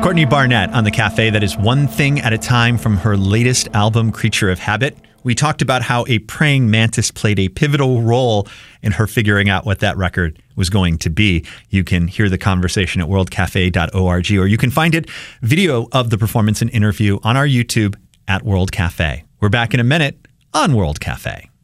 Courtney Barnett on The Cafe. That is One Thing at a Time from her latest album, Creature of Habit. We talked about how a praying mantis played a pivotal role in her figuring out what that record was going to be. You can hear the conversation at worldcafe.org, or you can find it, video of the performance and interview, on our YouTube at World Cafe. We're back in a minute on World Cafe.